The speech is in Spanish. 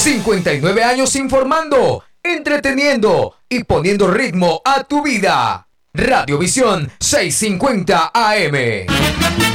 59 años informando, entreteniendo y poniendo ritmo a tu vida. Radiovisión 650 AM.